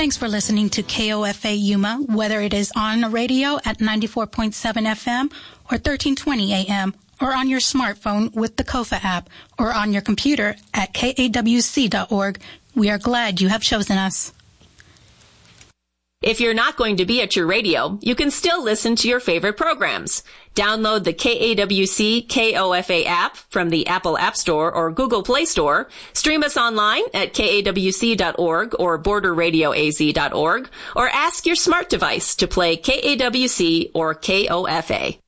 Thanks for listening to KOFA Yuma, whether it is on the radio at 94.7 FM or 1320 AM, or on your smartphone with the KOFA app, or on your computer at kawc.org. We are glad you have chosen us. If you're not going to be at your radio, you can still listen to your favorite programs. Download the KAWC KOFA app from the Apple App Store or Google Play Store. Stream us online at kawc.org or borderradioaz.org, or ask your smart device to play KAWC or KOFA.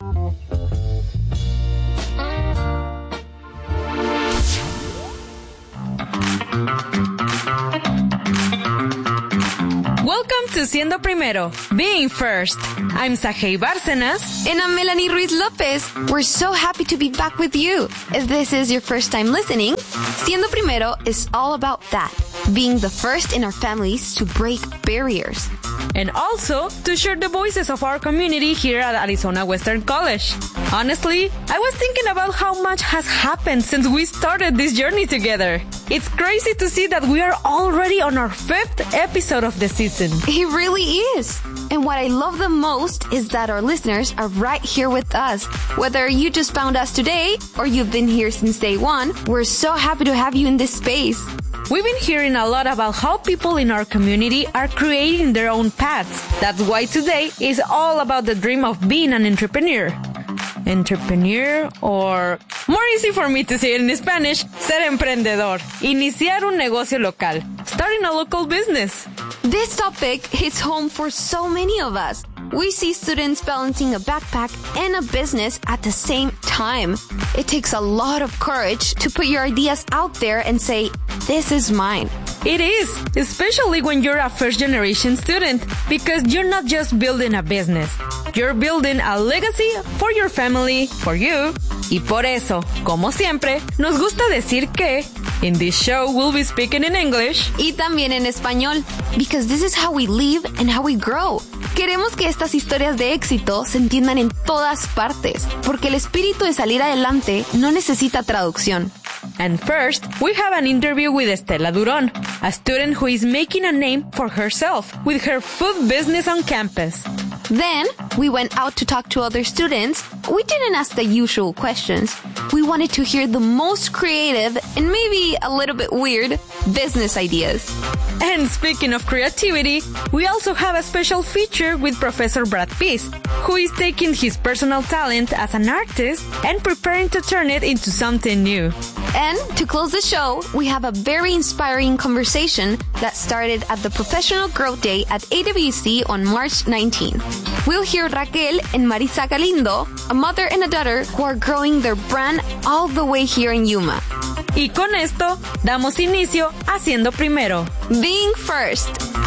Welcome to Siendo Primero, Being First. I'm Sajei Bárcenas. And I'm Melanie Ruiz Lopez. We're so happy to be back with you. If this is your first time listening, Siendo Primero is all about that, being the first in our families to break barriers. And also to share the voices of our community here at Arizona Western College. Honestly, I was thinking about how much has happened since we started this journey together. It's crazy to see that we are already on our 5th episode of the season. It really is. And what I love the most is that our listeners are right here with us. Whether you just found us today or you've been here since day one, we're so happy to have you in this space. We've been hearing a lot about how people in our community are creating their own paths. That's why today is all about the dream of being an entrepreneur. Entrepreneur, or more easy for me to say it in Spanish, ser emprendedor. Iniciar un negocio local. Starting a local business. This topic hits home for so many of us. We see students balancing a backpack and a business at the same time. It takes a lot of courage to put your ideas out there and say, this is mine. It is, especially when you're a first-generation student, because you're not just building a business. You're building a legacy for your family, for you. Y por eso, como siempre, nos gusta decir que in this show we'll be speaking in English y también en español, because this is how we live and how we grow. Queremos que estas historias de éxito se entiendan en todas partes, porque el espíritu de salir adelante no necesita traducción. And first, we have an interview with Estela Duron, a student who is making a name for herself with her food business on campus. Then, we went out to talk to other students. We didn't ask the usual questions. We wanted to hear the most creative and maybe a little bit weird business ideas. And speaking of creativity, we also have a special feature with Professor Brad Peace, who is taking his personal talent as an artist and preparing to turn it into something new. And to close the show, we have a very inspiring conversation that started at the Professional Growth Day at AWC on March 19. We'll hear Raquel and Marisa Galindo, a mother and a daughter who are growing their brand all the way here in Yuma. Y con esto, damos inicio a Siendo Primero. Being First.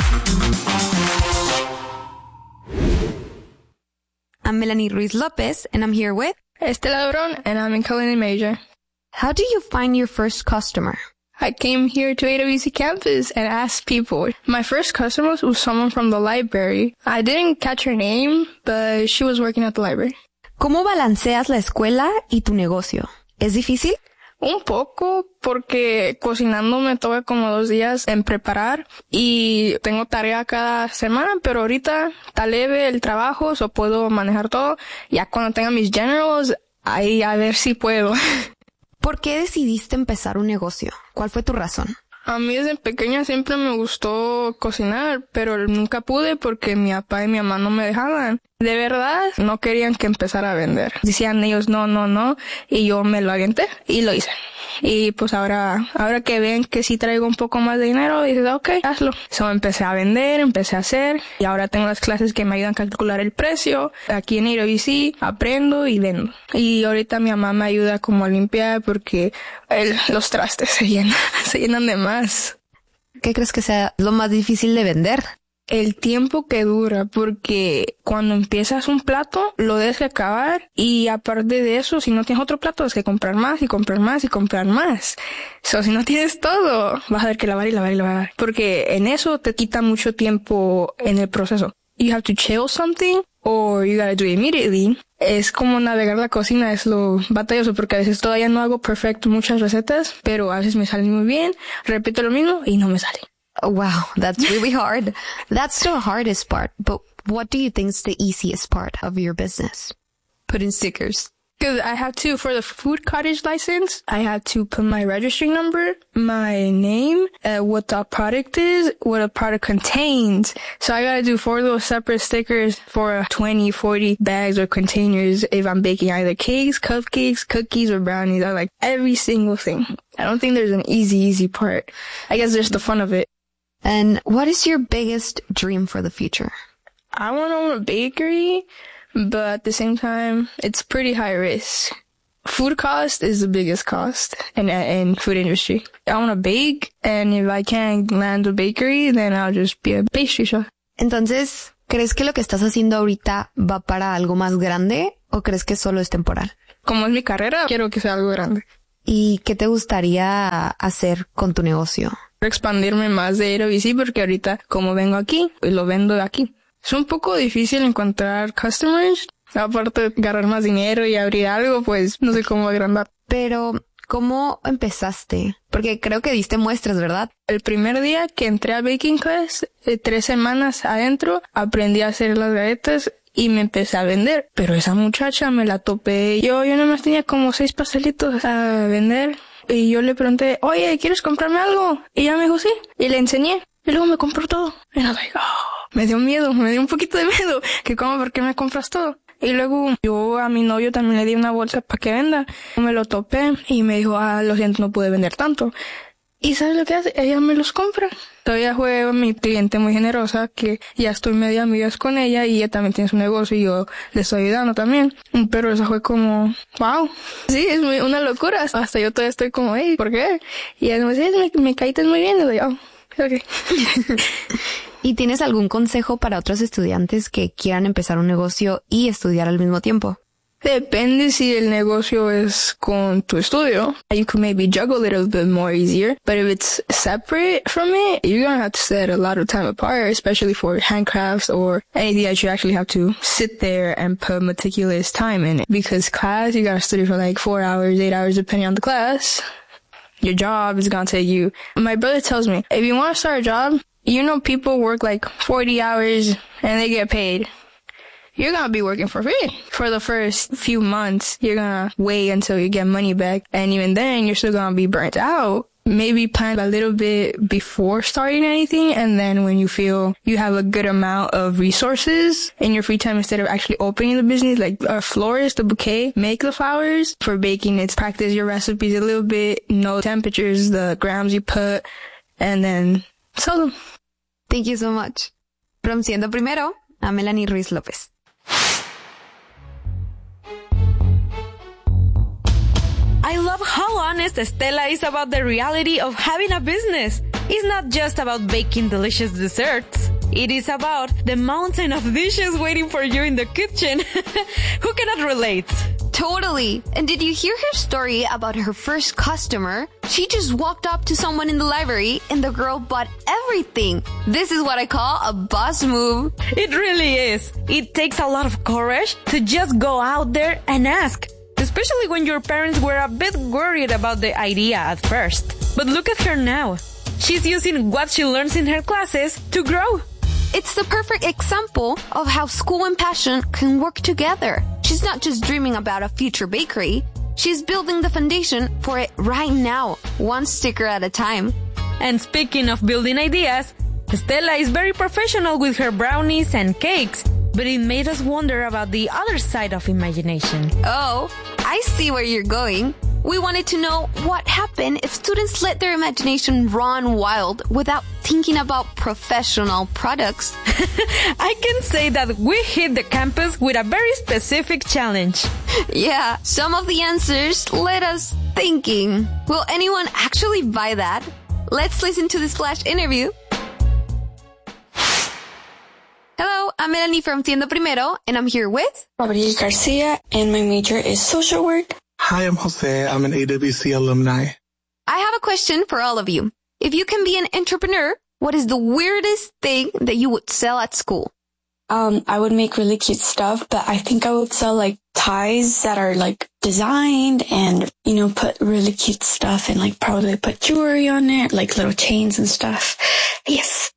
I'm Melanie Ruiz Lopez, and I'm here with Estela Duron, and I'm in culinary major. How do you find your first customer? I came here to AWC campus and asked people. My first customer was someone from the library. I didn't catch her name, but she was working at the library. ¿Cómo balanceas la escuela y tu negocio? ¿Es difícil? Un poco, porque cocinando me toca como 2 días en preparar y tengo tarea cada semana, pero ahorita está leve el trabajo, so puedo manejar todo. Ya cuando tenga mis generals, ahí a ver si puedo. ¿Por qué decidiste empezar un negocio? ¿Cuál fue tu razón? A mí desde pequeña siempre me gustó cocinar, pero nunca pude porque mi papá y mi mamá no me dejaban. De verdad, no querían que empezara a vender. Decían ellos no, y yo me lo aventé y lo hice. Y pues ahora que ven que sí traigo un poco más de dinero, dices, okay, hazlo. So empecé a vender, empecé a hacer, y ahora tengo las clases que me ayudan a calcular el precio. Aquí en AWC aprendo y vendo. Y ahorita mi mamá me ayuda como a limpiar porque los trastes se llenan de más. ¿Qué crees que sea lo más difícil de vender? El tiempo que dura, porque cuando empiezas un plato, lo debes que acabar, y aparte de eso, si no tienes otro plato, tienes que comprar más, y comprar más, y comprar más. So, si no tienes todo, vas a tener que lavar y lavar y lavar, porque en eso te quita mucho tiempo en el proceso. You have to chill something, or you gotta do it immediately. Es como navegar la cocina, es lo batalloso, porque a veces todavía no hago perfecto muchas recetas, pero a veces me salen muy bien, repito lo mismo y no me sale. Wow, that's really hard. That's the hardest part. But what do you think is the easiest part of your business? Putting stickers. Because I have to, for the food cottage license, I have to put my registry number, my name, what the product is, what a product contains. So I gotta do 4 little separate stickers for 20, 40 bags or containers if I'm baking either cakes, cupcakes, cookies, or brownies. I like every single thing. I don't think there's an easy part. I guess there's the fun of it. And what is your biggest dream for the future? I want to own a bakery. But at the same time, it's pretty high risk. Food cost is the biggest cost in food industry. I want to bake, and if I can't land a bakery, then I'll just be a pastry chef. Entonces, ¿crees que lo que estás haciendo ahorita va para algo más grande o crees que solo es temporal? Como es mi carrera, quiero que sea algo grande. ¿Y qué te gustaría hacer con tu negocio? Expandirme más de AWC porque ahorita, como vengo aquí, lo vendo aquí. Es un poco difícil encontrar customers. Aparte de ganar más dinero y abrir algo, pues no sé cómo agrandar. Pero, ¿cómo empezaste? Porque creo que diste muestras, ¿verdad? El primer día que entré a Baking Class, 3 semanas adentro, aprendí a hacer las galletas y me empecé a vender. Pero esa muchacha me la topé. Yo nomás tenía como 6 pastelitos a vender. Y yo le pregunté, oye, ¿quieres comprarme algo? Y ella me dijo, sí. Y le enseñé. Y luego me compró todo. Y I was like, me dio miedo, me dio un poquito de miedo. Que como, ¿por qué me compras todo? Y luego yo a mi novio también le di una bolsa para que venda. Me lo topé y me dijo, lo siento, no pude vender tanto. ¿Y sabes lo que hace? Ella me los compra. Todavía fue mi cliente muy generosa, que ya estoy medio amigas con ella y ella también tiene su negocio y yo le estoy ayudando también. Pero eso fue como, wow. Sí, es una locura. Hasta yo todavía estoy como, hey, ¿por qué? Y ella me dice, me caíste muy bien. Y yo, okay. ¿Y tienes algún consejo para otros estudiantes que quieran empezar un negocio y estudiar al mismo tiempo? Depende si el negocio es con tu estudio. You can maybe juggle it a little bit more easier. But if it's separate from it, you're going to have to set a lot of time apart, especially for handcrafts or anything that you actually have to sit there and put meticulous time in it. Because class, you got to study for like 4 hours, 8 hours, depending on the class. Your job is going to take you. My brother tells me, if you want to start a job, you know people work like 40 hours and they get paid. You're going to be working for free. For the first few months, you're going to wait until you get money back. And even then, you're still going to be burnt out. Maybe plan a little bit before starting anything. And then when you feel you have a good amount of resources in your free time, instead of actually opening the business, like a florist, a bouquet, make the flowers. For baking, it's practice your recipes a little bit, know temperatures, the grams you put, and then sell them. Thank you so much. From Siendo Primero, a Melanie Ruiz Lopez. I love how honest Estela is about the reality of having a business. It's not just about baking delicious desserts. It is about the mountain of dishes waiting for you in the kitchen. Who cannot relate? Totally. And did you hear her story about her first customer? She just walked up to someone in the library and the girl bought everything. This is what I call a boss move. It really is. It takes a lot of courage to just go out there and ask. Especially when your parents were a bit worried about the idea at first. But look at her now. She's using what she learns in her classes to grow. It's the perfect example of how school and passion can work together. She's not just dreaming about a future bakery. She's building the foundation for it right now, one sticker at a time. And speaking of building ideas, Estela is very professional with her brownies and cakes. But it made us wonder about the other side of imagination. Oh, I see where you're going. We wanted to know what happened if students let their imagination run wild without thinking about professional products. I can say that we hit the campus with a very specific challenge. Yeah, some of the answers led us thinking. Will anyone actually buy that? Let's listen to this flash interview. Hello, I'm Melanie from Siendo Primero, and I'm here with Rodriguez Garcia, and my major is social work. Hi, I'm Jose. I'm an AWC alumni. I have a question for all of you. If you can be an entrepreneur, what is the weirdest thing that you would sell at school? I would make really cute stuff, but I think I would sell like ties that are like designed and, put really cute stuff and like probably put jewelry on it, like little chains and stuff. Yes.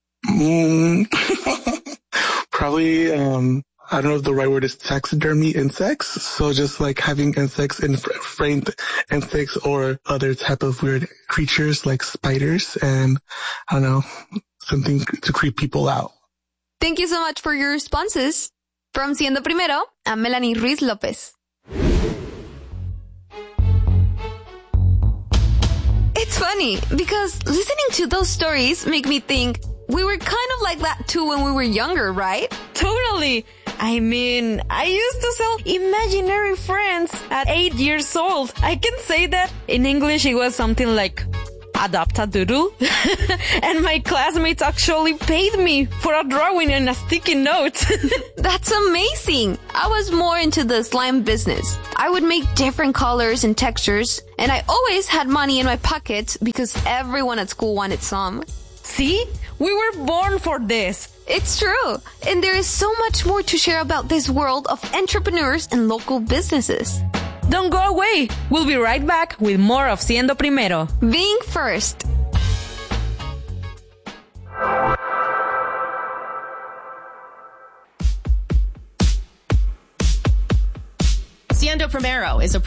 Probably, I don't know if the right word is taxidermy insects. So just like having insects in framed insects or other type of weird creatures like spiders and I don't know, something to creep people out. Thank you so much for your responses. From Siendo Primero, I'm Melanie Ruiz Lopez. It's funny because listening to those stories make me think we were kind of like that too when we were younger, right? Totally. I mean, I used to sell imaginary friends at 8 years old. I can say that in English it was something like adopt a doodle. And my classmates actually paid me for a drawing and a sticky note. That's amazing. I was more into the slime business. I would make different colors and textures, and I always had money in my pocket because everyone at school wanted some. See? We were born for this. It's true. And there is so much more to share about this world of entrepreneurs and local businesses. Don't go away. We'll be right back with more of Siendo Primero. Being first. Siendo Primero is a